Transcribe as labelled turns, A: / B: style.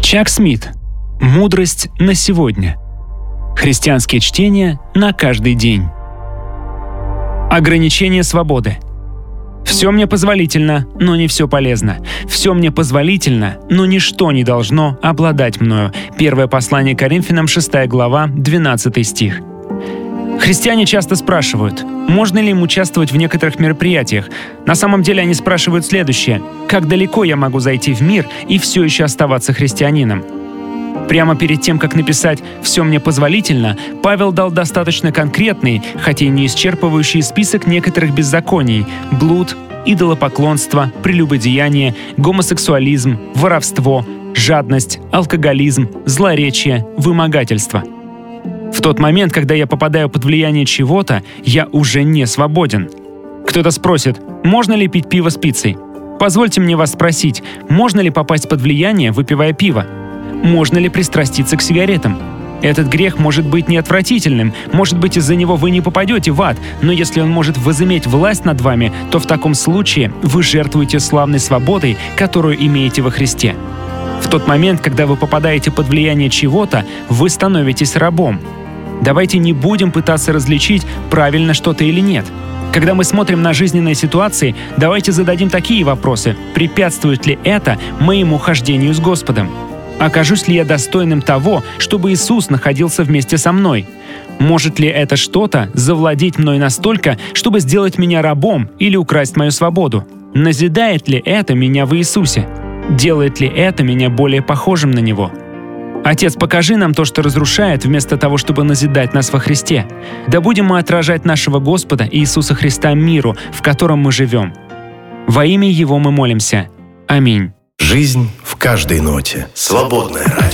A: Чак Смит. Мудрость на сегодня. Христианские чтения на каждый день. Ограничение свободы. Все мне позволительно, но не все полезно. Все мне позволительно, но ничто не должно обладать мною. Первое послание Коринфянам, 6 глава, 12 стих. Христиане часто спрашивают, можно ли им участвовать в некоторых мероприятиях. На самом деле они спрашивают следующее: как далеко я могу зайти в мир и все еще оставаться христианином? Прямо перед тем, как написать «все мне позволительно», Павел дал достаточно конкретный, хотя и не исчерпывающий список некоторых беззаконий: блуд, идолопоклонство, прелюбодеяние, гомосексуализм, воровство, жадность, алкоголизм, злоречие, вымогательство. В тот момент, когда я попадаю под влияние чего-то, я уже не свободен. Кто-то спросит, можно ли пить пиво с пиццей? Позвольте мне вас спросить, можно ли попасть под влияние, выпивая пиво? Можно ли пристраститься к сигаретам? Этот грех может быть неотвратительным, может быть, из-за него вы не попадете в ад, но если он может возыметь власть над вами, то в таком случае вы жертвуете славной свободой, которую имеете во Христе. В тот момент, когда вы попадаете под влияние чего-то, вы становитесь рабом. Давайте не будем пытаться различить, правильно что-то или нет. Когда мы смотрим на жизненные ситуации, давайте зададим такие вопросы: препятствует ли это моему хождению с Господом? Окажусь ли я достойным того, чтобы Иисус находился вместе со мной? Может ли это что-то завладеть мной настолько, чтобы сделать меня рабом или украсть мою свободу? Назидает ли это меня в Иисусе? Делает ли это меня более похожим на Него? Отец, покажи нам то, что разрушает, вместо того, чтобы назидать нас во Христе. Да будем мы отражать нашего Господа Иисуса Христа миру, в котором мы живем. Во имя Его мы молимся. Аминь.
B: Жизнь в каждой ноте. Свободное радио.